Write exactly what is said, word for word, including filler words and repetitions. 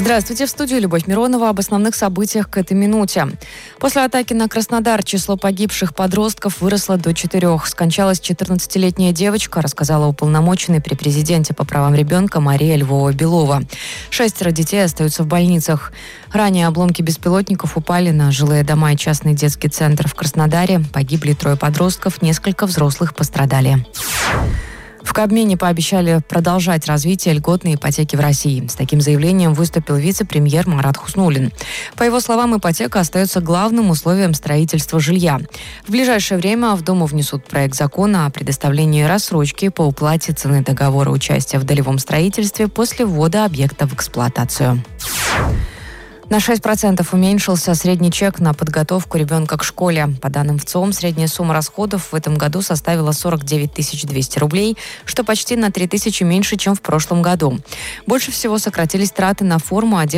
Здравствуйте, в студии Любовь Миронова. Об основных событиях к этой минуте. После атаки на Краснодар число погибших подростков выросло до четырех. Скончалась четырнадцатилетняя девочка, рассказала уполномоченный при президенте по правам ребенка Мария Львова-Белова. Шестеро детей остаются в больницах. Ранее обломки беспилотников упали на жилые дома и частный детский центр в Краснодаре. Погибли трое подростков, несколько взрослых пострадали. В Кабмине пообещали продолжать развитие льготной ипотеки в России. С таким заявлением выступил вице-премьер Марат Хуснуллин. По его словам, ипотека остается главным условием строительства жилья. В ближайшее время в Думу внесут проект закона о предоставлении рассрочки по уплате цены договора участия в долевом строительстве после ввода объекта в эксплуатацию. На шесть процентов уменьшился средний чек на подготовку ребенка к школе. По данным ВЦИОМ, средняя сумма расходов в этом году составила сорок девять тысяч двести рублей, что почти на три тысячи меньше, чем в прошлом году. Больше всего сократились траты на форму, одежду